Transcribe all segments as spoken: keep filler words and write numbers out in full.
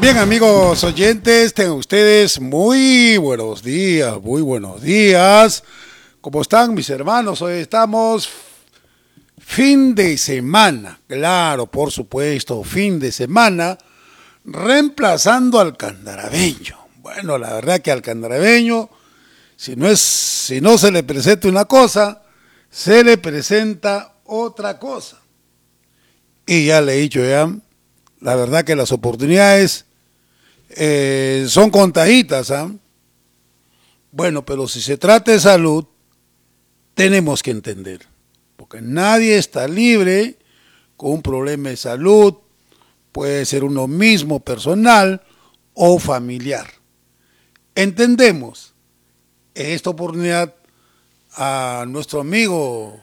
Bien, amigos oyentes, tengan ustedes muy buenos días, muy buenos días. ¿Cómo están mis hermanos? Hoy estamos fin de semana, claro, por supuesto, fin de semana, reemplazando al candarabeño. Bueno, la verdad que al candarabeño, si no es, si no se le presenta una cosa, se le presenta otra cosa. Y ya le he dicho ya, la verdad que las oportunidades eh, son contaditas, ¿ah? ¿eh? Bueno, pero si se trata de salud, tenemos que entender, porque nadie está libre con un problema de salud, puede ser uno mismo personal o familiar. Entendemos en esta oportunidad a nuestro amigo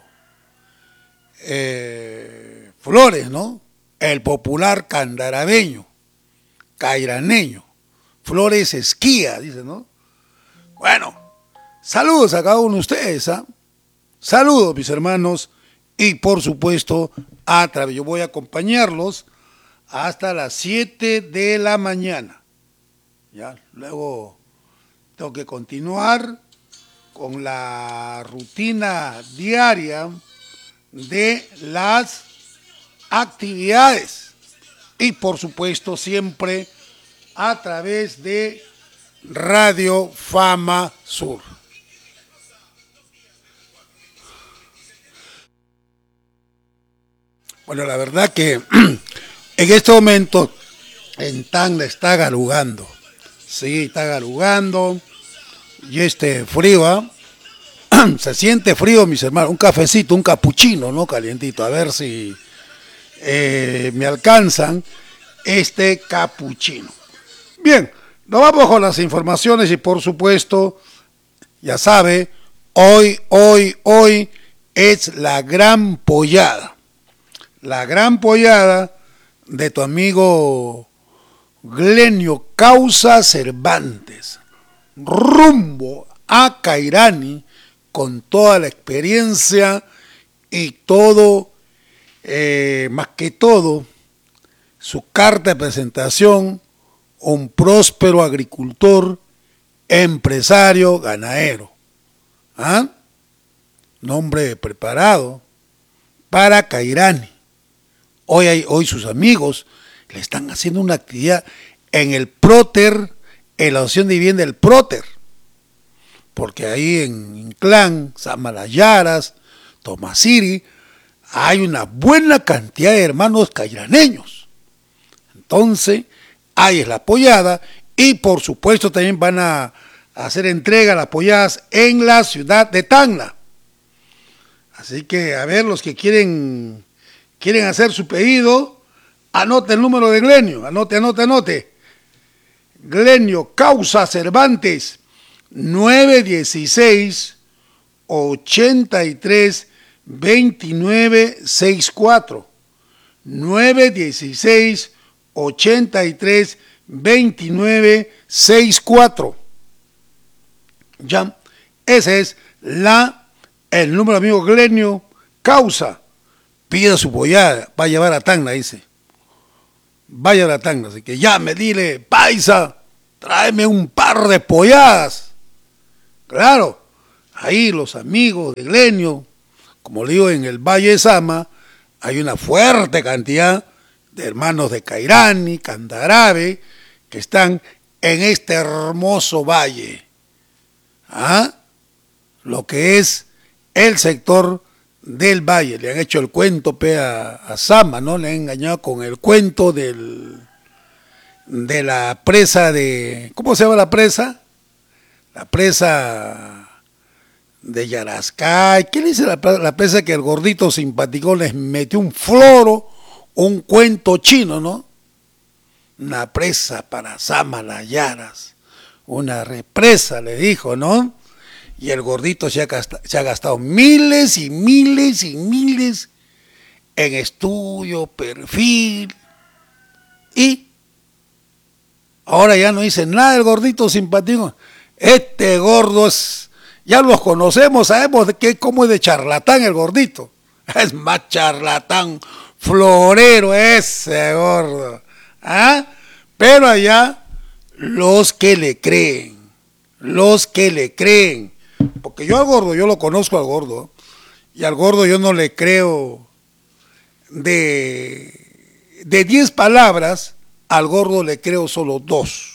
eh, Flores, ¿no? El popular candarabeño, cairaneño, Flores Esquía, dice, ¿no? Bueno, saludos a cada uno de ustedes, ¿ah? ¿eh? Saludos, mis hermanos, y por supuesto, a través, yo voy a acompañarlos hasta las siete de la mañana. Ya, luego tengo que continuar con la rutina diaria de las actividades y por supuesto siempre a través de Radio Fama Sur. Bueno, la verdad que en este momento en Tacna está galugando, sí, está galugando y este frío, ¿eh? Se siente frío, mis hermanos, un cafecito, un capuchino, ¿no? Calientito, a ver si eh, me alcanzan este capuchino. Bien, nos vamos con las informaciones y por supuesto, ya sabe, hoy, hoy, hoy es la gran pollada, la gran pollada de tu amigo Glenio Causa Cervantes, rumbo a Cairani, con toda la experiencia y todo, eh, más que todo, su carta de presentación, un próspero agricultor, empresario, ganadero. ¿Ah? Nombre preparado para Cairani. Hoy, hay, hoy sus amigos le están haciendo una actividad en el Próter, en la asociación de vivienda del Próter. Porque ahí en Inclán, Samalayaras, Tomasiri, hay una buena cantidad de hermanos cairaneños. Entonces, ahí es la apoyada y por supuesto también van a hacer entrega de las apoyadas en la ciudad de Tacna. Así que, a ver, los que quieren, quieren hacer su pedido, anote el número de Glenio, anote, anote, anote. Glenio Causa Cervantes, nueve dieciséis, ochenta y tres, veintinueve, sesenta y cuatro. nueve dieciséis, ochenta y tres, veintinueve, sesenta y cuatro. Ya, ese es la, el número amigo Glenio Causa. Pida su pollada, va a llevar a Tacna, dice. Vaya a la Tacna, así que ya me dile, paisa, tráeme un par de polladas. Claro, ahí los amigos de Glenio, como le digo, en el Valle de Sama, hay una fuerte cantidad de hermanos de Cairani, Candarabe, que están en este hermoso valle. ¿Ah? Lo que es el sector del valle. Le han hecho el cuento pe, a, a Sama, ¿no? Le han engañado con el cuento del, de la presa de... ¿Cómo se llama la presa? La presa de Yarascay. ¿Qué le dice la, la presa que el gordito simpático les metió un floro, un cuento chino, ¿no? Una presa para Samalayaras, una represa, le dijo, ¿no? Y el gordito se ha, gastado, se ha gastado miles y miles y miles en estudio, perfil, y ahora ya no dice nada el gordito simpático. Este gordo es, ya los conocemos, sabemos de qué, cómo es de charlatán el gordito. Es más charlatán, florero ese gordo. ¿Ah? Pero allá, los que le creen, los que le creen, porque yo al gordo, yo lo conozco al gordo, y al gordo yo no le creo de, de diez palabras, al gordo le creo solo dos.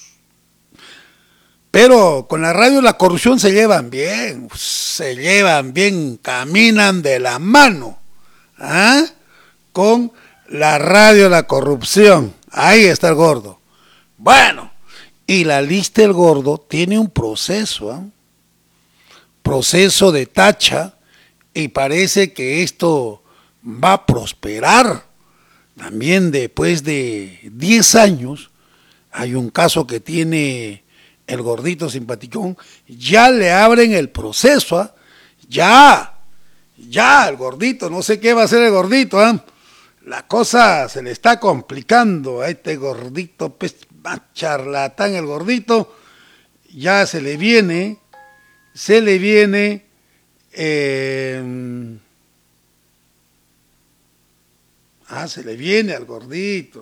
Pero con la radio y la corrupción se llevan bien, se llevan bien, caminan de la mano, ¿ah? Con la radio y la corrupción, ahí está el gordo. Bueno, y la lista del gordo tiene un proceso, ¿eh? Proceso de tacha, y parece que esto va a prosperar. También después de diez años, hay un caso que tiene el gordito simpaticón, ya le abren el proceso, ¿eh? Ya, ya, el gordito, no sé qué va a hacer el gordito, ¿eh? La cosa se le está complicando a este gordito, pues, más charlatán el gordito, ya se le viene, se le viene, eh, ah, se le viene al gordito,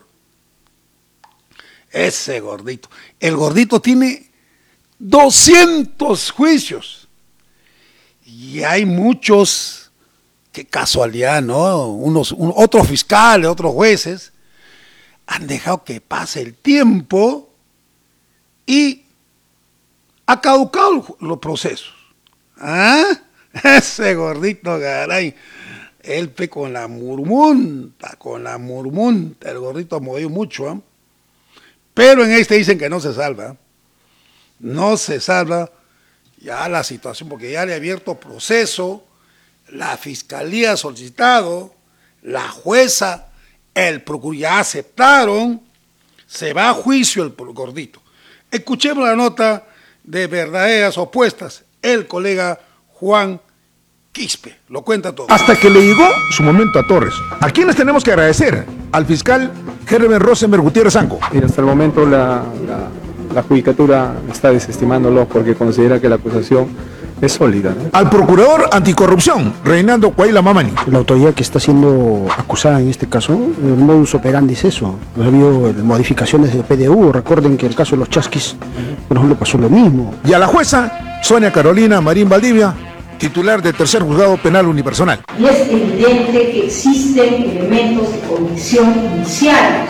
ese gordito, el gordito tiene doscientos juicios y hay muchos, qué casualidad, ¿no? Unos, un, otros fiscales, otros jueces han dejado que pase el tiempo y ha caducado los procesos. ¿Ah? Ese gordito, caray, él pe con la murmunta, con la murmunta, el gordito movió mucho, ¿eh? Pero en este dicen que no se salva, ¿eh? No se salva ya la situación, porque ya le ha abierto proceso, la fiscalía ha solicitado, la jueza, el procurador ya aceptaron, se va a juicio el gordito. Escuchemos la nota de Verdaderas Opuestas, el colega Juan Quispe, lo cuenta todo. Hasta que le llegó su momento a Torres. ¿A quién les tenemos que agradecer? Al fiscal Herbert Rosenberg Gutiérrez Zanco. Y hasta el momento la... la... La judicatura está desestimándolo porque considera que la acusación es sólida, ¿no? Al procurador anticorrupción, Reinaldo Cuaila Mamani. La autoridad que está siendo acusada en este caso, el modus operandi es eso. Ha habido modificaciones de P D U, recuerden que el caso de los chasquis, por ejemplo, pasó lo mismo. Y a la jueza Sonia Carolina Marín Valdivia, titular del tercer juzgado penal unipersonal. Y es evidente que existen elementos de comisión iniciales,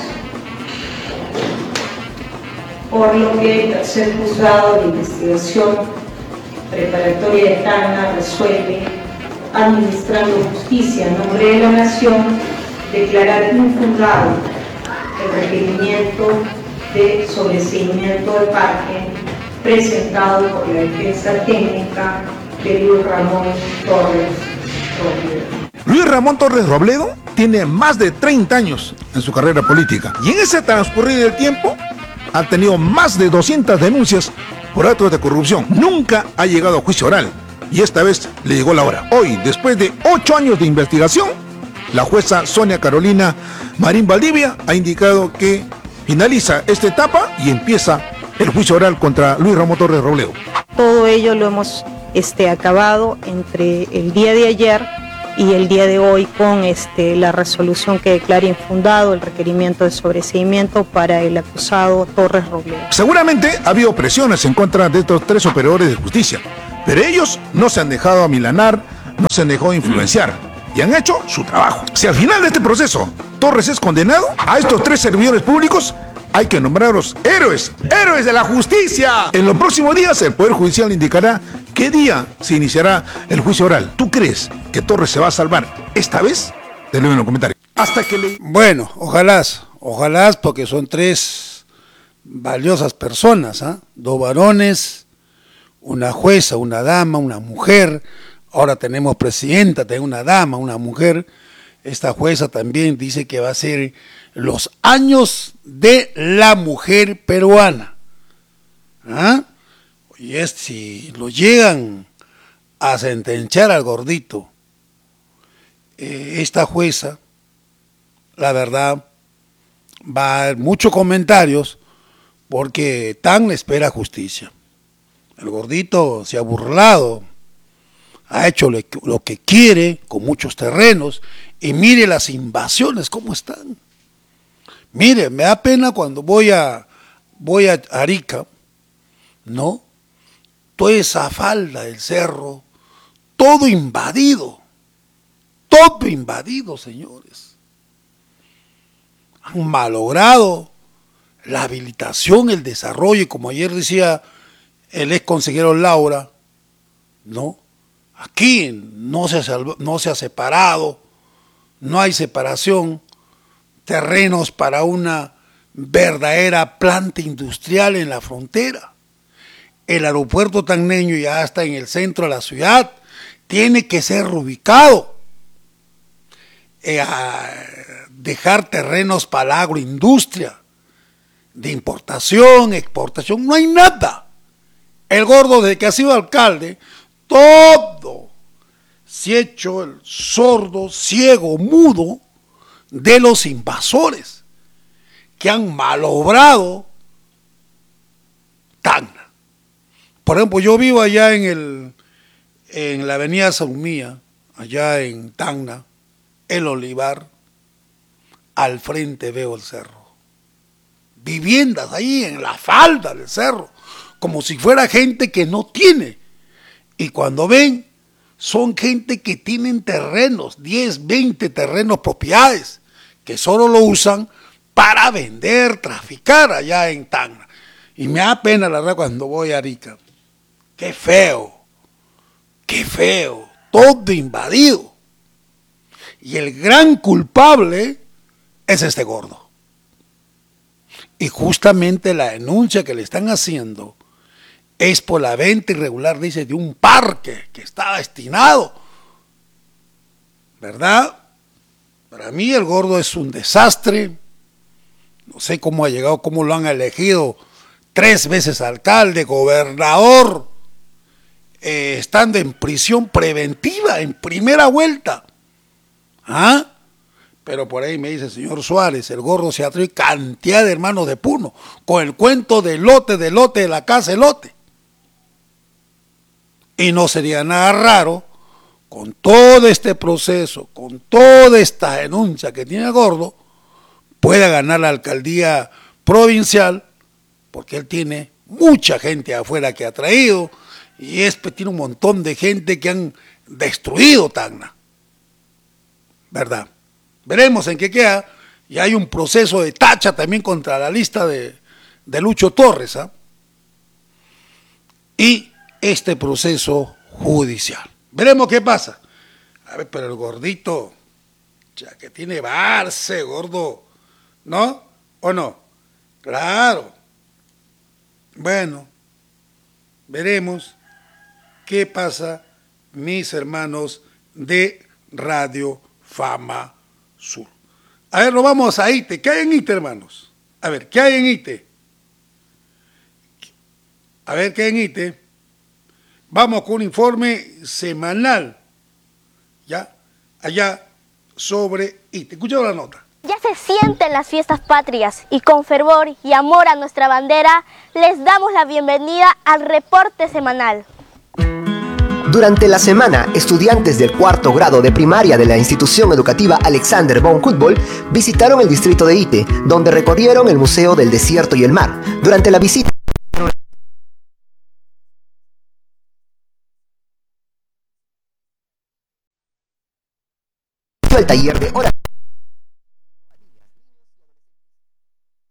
por lo que el tercer juzgado de investigación preparatoria de Tacna resuelve, administrando justicia en nombre de la Nación, declarar infundado el requerimiento de sobreseimiento del parque presentado por la defensa técnica de Luis Ramón Torres Robledo. Luis Ramón Torres Robledo tiene más de treinta años en su carrera política y en ese transcurrido del tiempo ha tenido más de doscientas denuncias por actos de corrupción. Nunca ha llegado a juicio oral y esta vez le llegó la hora. Hoy, después de ocho años de investigación, la jueza Sonia Carolina Marín Valdivia ha indicado que finaliza esta etapa y empieza el juicio oral contra Luis Ramón Torres Robledo. Todo ello lo hemos este, acabado entre el día de ayer y el día de hoy con este, la resolución que declara infundado el requerimiento de sobreseimiento para el acusado Torres Robledo. Seguramente ha habido presiones en contra de estos tres operadores de justicia, pero ellos no se han dejado amilanar, no se han dejado influenciar y han hecho su trabajo. Si al final de este proceso Torres es condenado, a estos tres servidores públicos hay que nombrarlos héroes, héroes de la justicia. En los próximos días el Poder Judicial indicará qué día se iniciará el juicio oral. ¿Tú crees que Torres se va a salvar esta vez? Te leo en los comentarios. Hasta que le... Bueno, ojalá, ojalá, porque son tres valiosas personas, ¿eh? Dos varones, una jueza, una dama, una mujer. Ahora tenemos presidenta, tenemos una dama, una mujer. Esta jueza también dice que va a ser los años de la mujer peruana. ¿Ah? Y es, si lo llegan a sentenciar al gordito, eh, esta jueza, la verdad, va a haber muchos comentarios porque tan le espera justicia. El gordito se ha burlado, ha hecho lo que quiere con muchos terrenos y mire las invasiones cómo están. Mire, me da pena cuando voy a, voy a Arica, ¿no? Toda esa falda del cerro, todo invadido, todo invadido, señores. Han malogrado la habilitación, el desarrollo, y como ayer decía el ex consejero Laura, ¿no? Aquí no se, ha, no se ha separado, no hay separación, terrenos para una verdadera planta industrial en la frontera. El aeropuerto tacneño ya está en el centro de la ciudad, tiene que ser reubicado, eh, a dejar terrenos para la agroindustria, de importación, exportación, no hay nada. El Gordo, desde que ha sido alcalde, todo se ha hecho el sordo, ciego, mudo de los invasores que han malogrado Tacna. Por ejemplo, yo vivo allá en el en la avenida Saumía, allá en Tacna, el Olivar, al frente veo el cerro. Viviendas ahí en la falda del cerro, como si fuera gente que no tiene. Y cuando ven, son gente que tienen terrenos, diez, veinte terrenos, propiedades, que solo lo usan para vender, traficar allá en Tacna. Y me da pena, la verdad, cuando voy a Arica. Qué feo, qué feo, todo invadido. Y el gran culpable es este Gordo. Y justamente la denuncia que le están haciendo es por la venta irregular, dice, de un parque que está destinado, ¿verdad? Para mí el Gordo es un desastre. No sé cómo ha llegado, cómo lo han elegido tres veces alcalde, gobernador, eh, estando en prisión preventiva, en primera vuelta. ¿Ah? Pero por ahí me dice el señor Suárez, el Gordo se atrae cantidad de hermanos de Puno, con el cuento del lote, del lote, de la casa, el lote. Y no sería nada raro, con todo este proceso, con toda esta denuncia que tiene el Gordo, pueda ganar la alcaldía provincial, porque él tiene mucha gente afuera que ha traído, y es, tiene un montón de gente que han destruido Tacna, ¿verdad? Veremos en qué queda, y hay un proceso de tacha también contra la lista de, de Lucho Torres, ¿ah? Y este proceso judicial. Veremos qué pasa. A ver, pero el Gordito, ya que tiene Barce, Gordo, ¿no? ¿O no? Claro. Bueno, veremos qué pasa, mis hermanos de Radio Fama Sur. A ver, nos vamos a Ite. ¿Qué hay en Ite, hermanos? A ver, ¿qué hay en Ite? A ver, ¿qué hay en Ite? Vamos con un informe semanal, ¿ya? Allá sobre Ite. Escuchamos la nota. Ya se sienten las fiestas patrias y con fervor y amor a nuestra bandera les damos la bienvenida al reporte semanal. Durante la semana, estudiantes del cuarto grado de primaria de la institución educativa Alexander von Humboldt visitaron el distrito de Ite, donde recorrieron el Museo del Desierto y el Mar. Durante la visita, el taller de oración